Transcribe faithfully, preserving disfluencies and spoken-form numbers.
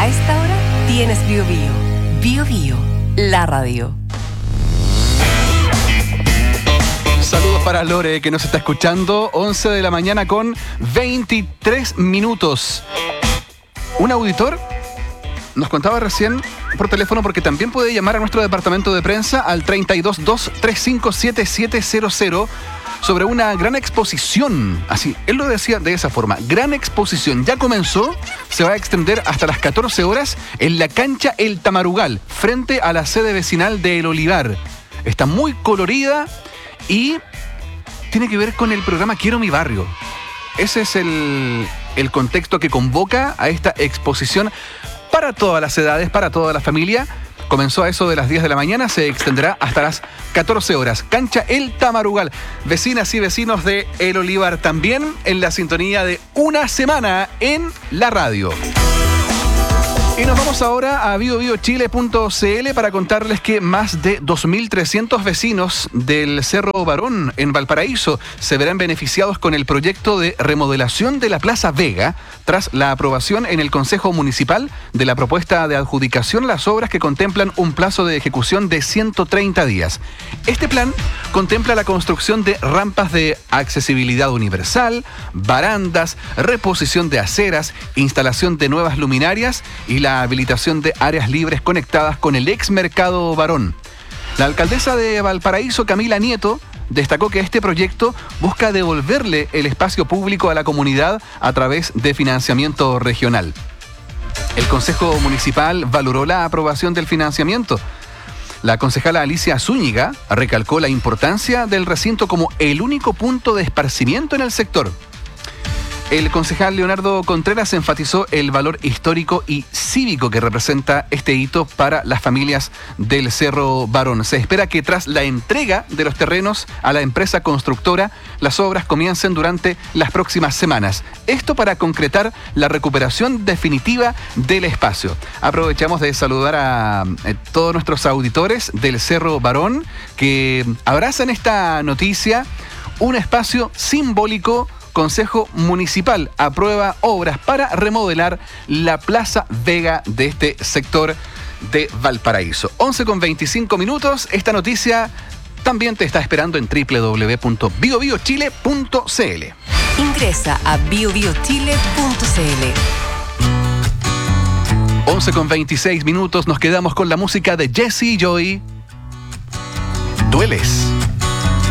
A esta hora tienes Bio Bio. Bio Bio, la radio. Saludos para Lore, que nos está escuchando. once de la mañana con veintitrés minutos. Un auditor nos contaba recién por teléfono, porque también puede llamar a nuestro departamento de prensa al treinta y dos, dos, treinta y cinco, setenta y siete cero cero sobre una gran exposición. Así, él lo decía de esa forma. Gran exposición. Ya comenzó, se va a extender hasta las catorce horas en la cancha El Tamarugal, frente a la sede vecinal de El Olivar. Está muy colorida y tiene que ver con el programa Quiero mi barrio. Ese es el, el contexto que convoca a esta exposición para todas las edades, para toda la familia. Comenzó a eso de las diez de la mañana, se extenderá hasta las catorce horas. Cancha El Tamarugal. Vecinas y vecinos de El Olivar también en la sintonía de Una Semana en la radio. Y nos vamos ahora a bio bio chile punto c l para contarles que más de dos mil trescientos vecinos del Cerro Barón en Valparaíso se verán beneficiados con el proyecto de remodelación de la Plaza Vega tras la aprobación en el Consejo Municipal de la propuesta de adjudicación a las obras que contemplan un plazo de ejecución de ciento treinta días. Este plan contempla la construcción de rampas de accesibilidad universal, barandas, reposición de aceras, instalación de nuevas luminarias y la habilitación de áreas libres conectadas con el ex Mercado Barón. La alcaldesa de Valparaíso, Camila Nieto, destacó que este proyecto busca devolverle el espacio público a la comunidad a través de financiamiento regional. El Consejo Municipal valoró la aprobación del financiamiento. La concejala Alicia Zúñiga recalcó la importancia del recinto como el único punto de esparcimiento en el sector. El concejal Leonardo Contreras enfatizó el valor histórico y cívico que representa este hito para las familias del Cerro Barón. Se espera que tras la entrega de los terrenos a la empresa constructora, las obras comiencen durante las próximas semanas. Esto para concretar la recuperación definitiva del espacio. Aprovechamos de saludar a eh, todos nuestros auditores del Cerro Barón que abrazan esta noticia, un espacio simbólico. Consejo Municipal aprueba obras para remodelar la Plaza Vega de este sector de Valparaíso. once con veinticinco minutos. Esta noticia también te está esperando en doble u doble u doble u punto bio bio chile punto c l. Ingresa a bio bio chile punto c l. once con veintiséis minutos. Nos quedamos con la música de Jesse Joy. Dueles.